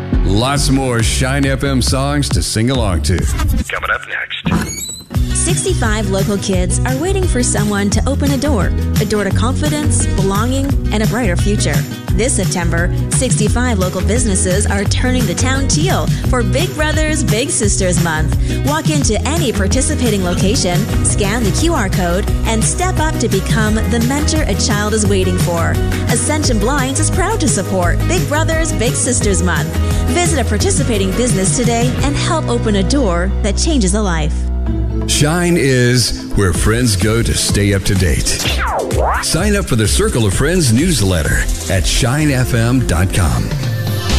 Lots more Shine FM songs to sing along to. Coming up next. 65 local kids are waiting for someone to open a door to confidence, belonging, and a brighter future. This September, 65 local businesses are turning the town teal for Big Brothers Big Sisters Month. Walk into any participating location, scan the QR code, and step up to become the mentor a child is waiting for. Ascension Blinds is proud to support Big Brothers Big Sisters Month. Visit a participating business today and help open a door that changes a life. Shine is where friends go to stay up to date. Sign up for the Circle of Friends newsletter at shinefm.com.